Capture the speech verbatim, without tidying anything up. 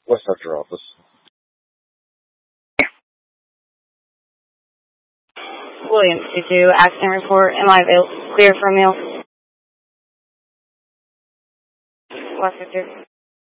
West Sector office. William, two two, accident report. Am I avail- clear for a meal? West Sector.